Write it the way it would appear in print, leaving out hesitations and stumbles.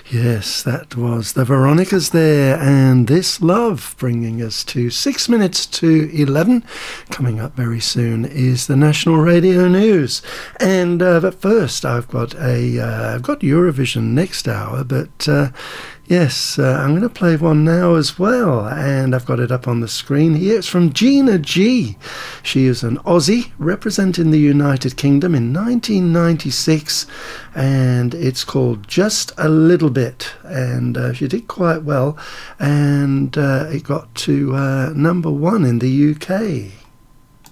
Yes, that was the Veronicas there, and This Love, bringing us to 6 minutes to 11. Coming up very soon is the National Radio News, and but first I've got Eurovision next hour, but yes, I'm going to play one now as well, and I've got it up on the screen here. It's from Gina G. She is an Aussie representing the United Kingdom in 1996, and it's called Just a Little Bit, and she did quite well, and it got to number one in the UK.